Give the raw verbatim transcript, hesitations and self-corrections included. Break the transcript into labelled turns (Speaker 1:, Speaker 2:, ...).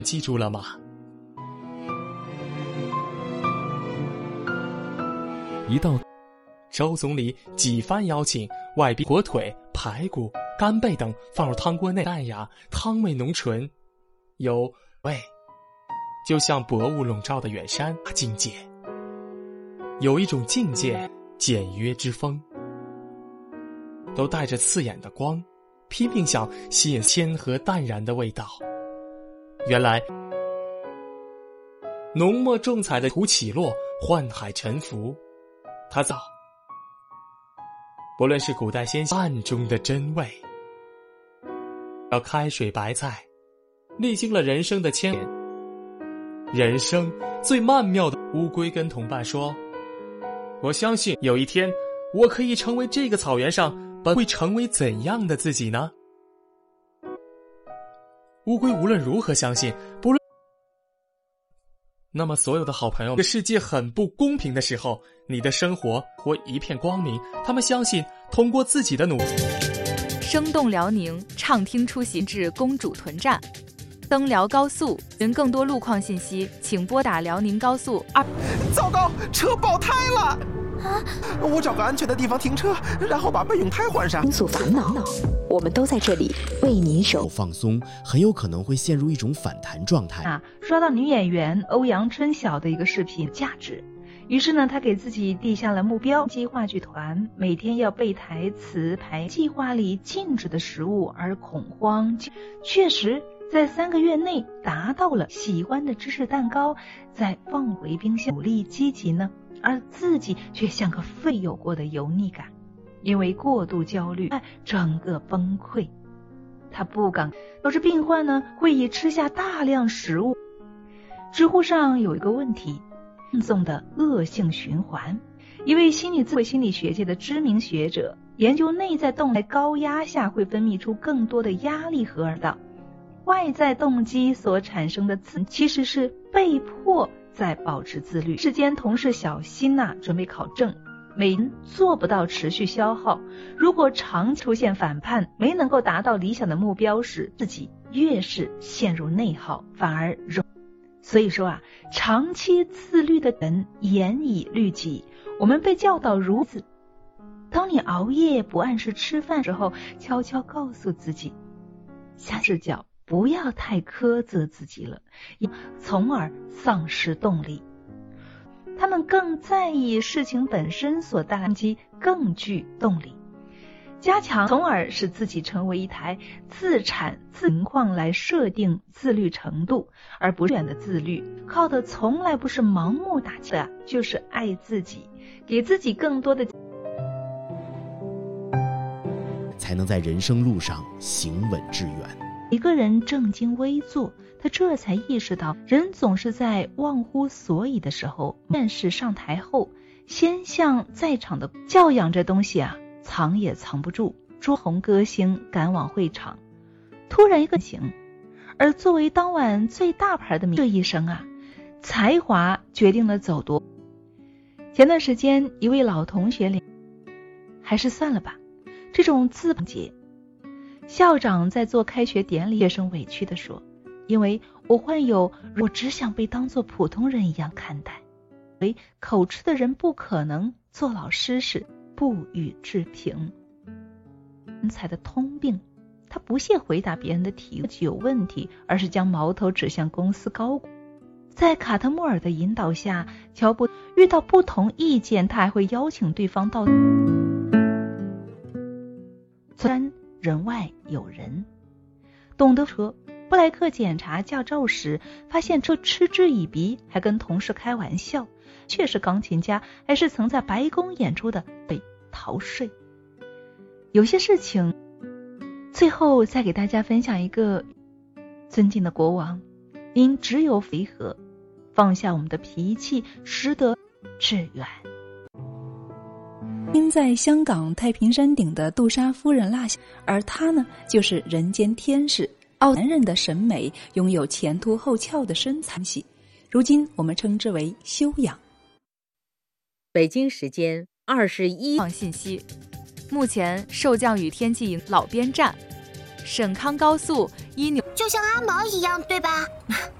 Speaker 1: 记住了吗？一到周总理几番邀请外宾，火腿、排骨、干贝等放入汤锅内，淡雅，汤味浓醇，有味，就像薄雾笼罩的远山境界。有一种境界，简约之风，都带着刺眼的光，拼命想吸引鲜和淡然的味道。原来浓墨重彩的图起落，幻海沉浮，它造不论是古代仙暗中的真味。要开水白菜，历经了人生的千年，人生最曼妙的。乌龟跟同伴说，我相信有一天我可以成为这个草原上本会成为怎样的自己呢？乌龟无论如何相信，不论那么所有的好朋友，这世界很不公平的时候，你的生活会一片光明。他们相信通过自己的努力。
Speaker 2: 生动辽宁，畅听出行至公主屯站，登辽高速。您更多路况信息，请拨打辽宁高速二。
Speaker 3: 糟糕，车爆胎了！啊！我找个安全的地方停车，然后把备用胎换上。
Speaker 4: 倾诉烦恼，我们都在这里为您守。
Speaker 5: 放松很有可能会陷入一种反弹状态。
Speaker 6: 啊，刷到女演员欧阳春晓的一个视频，价值。于是呢，他给自己定下了目标，计话剧团每天要背台词，排计划里禁止的食物，而恐慌确实在三个月内达到了。喜欢的芝士蛋糕再放回冰箱，努力积极呢，而自己却像个肺有过的油腻感，因为过度焦虑整个崩溃。他不敢导致病患呢会以吃下大量食物。知乎上有一个问题，放纵的恶性循环。一位心理智慧心理学界的知名学者研究内在动在高压下会分泌出更多的压力荷尔蒙，外在动机所产生的自其实是被迫在保持自律。世间同事小新呐、啊，准备考证，每人做不到持续消耗，如果长期出现反叛，没能够达到理想的目标时，自己越是陷入内耗，反而容。所以说啊，长期自律的人严以律己。我们被教导如此，当你熬夜不按时吃饭之后，悄悄告诉自己，下视角不要太苛责自己了，从而丧失动力。他们更在意事情本身所带来的激，更具动力，加强，从而使自己成为一台自产自情况来设定自律程度，而不是远的自律，靠的从来不是盲目打击的，就是爱自己，给自己更多的，
Speaker 5: 才能在人生路上行稳致远。
Speaker 6: 一个人正襟危坐，他这才意识到，人总是在忘乎所以的时候，面试上台后，先向在场的教养这东西啊，藏也藏不住。朱红歌星赶往会场，突然一个行，而作为当晚最大牌的这一生啊，才华决定了走多。前段时间一位老同学里，还是算了吧，这种自节。校长在做开学典礼，学生委屈地说，因为我患有我只想被当作普通人一样看待，为口吃的人不可能做老师时不予置评。人才的通病，他不屑回答别人的提问有问题，而是将矛头指向公司高管。在卡特穆尔的引导下，乔布遇到不同意见，他还会邀请对方到虽人外有人。懂得车，布莱克检查驾照时发现车嗤之以鼻，还跟同事开玩笑，确是钢琴家，还是曾在白宫演出的被逃税。有些事情，最后再给大家分享一个，尊敬的国王，您只有回合，放下我们的脾气，识得致远。
Speaker 7: 因在香港太平山顶的杜莎夫人蜡像，而她呢，就是人间天使。傲男人的审美拥有前凸后翘的身材系，如今我们称之为修养。
Speaker 8: 北京时间二十一
Speaker 2: 信息，目前受降雨天气老边站， 沈康高速一扭，
Speaker 9: 就像阿毛一样，对吧？